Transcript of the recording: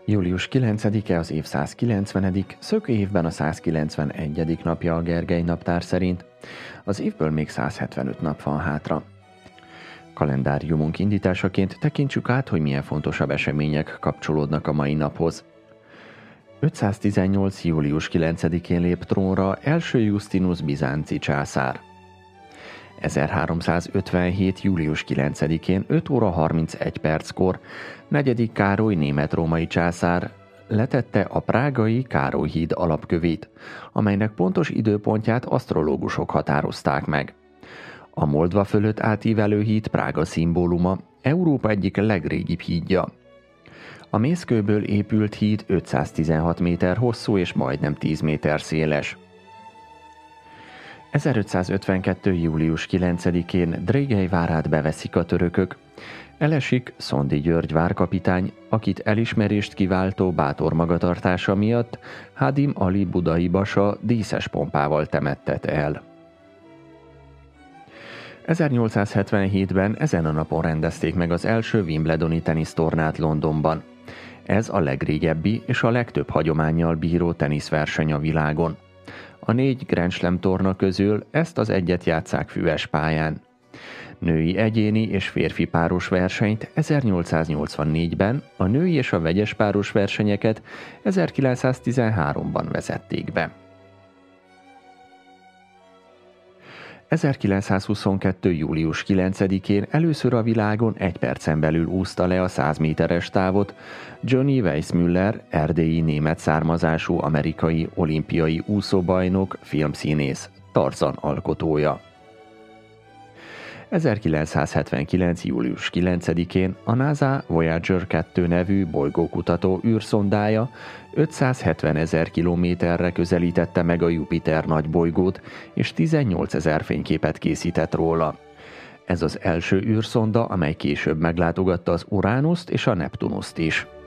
Július 9-e az év 190., szökő évben a 191. napja a Gergely naptár szerint. Az évből még 175 nap van hátra. Kalendáriumunk indításaként tekintsük át, hogy milyen fontosabb események kapcsolódnak a mai naphoz. 518. július 9-én lép trónra első Justinus bizánci császár. 1357. július 9-én 5 óra 31 perckor 4. Károly német-római császár letette a prágai Károly híd alapkövét, amelynek pontos időpontját asztrológusok határozták meg. A Moldva fölött átívelő híd Prága szimbóluma, Európa egyik legrégibb hídja. A mészkőből épült híd 516 méter hosszú és majdnem 10 méter széles. 1552. július 9-én Drégely várát beveszik a törökök. Elesik Szondi György várkapitány, akit elismerést kiváltó bátor magatartása miatt Hadim Ali budai basa díszes pompával temettet el. 1877-ben ezen a napon rendezték meg az első Wimbledoni tenisztornát Londonban. Ez a legrégebbi és a legtöbb hagyománnyal bíró teniszverseny a világon. A 4 Grand Slam torna közül ezt az egyet játsszák füves pályán. Női egyéni és férfi páros versenyt 1884-ben, a női és a vegyes páros versenyeket 1913-ban vezették be. 1922. július 9-én először a világon 1 percen belül úszta le a 100 méteres távot Johnny Weissmuller, erdélyi német származású amerikai olimpiai úszóbajnok, filmszínész, Tarzan alkotója. 1979. július 9-én a NASA Voyager 2 nevű bolygókutató űrszondája 570 000 kilométerre közelítette meg a Jupiter nagybolygót, és 18 000 fényképet készített róla. Ez az első űrszonda, amely később meglátogatta az Uránuszt és a Neptunuszt is.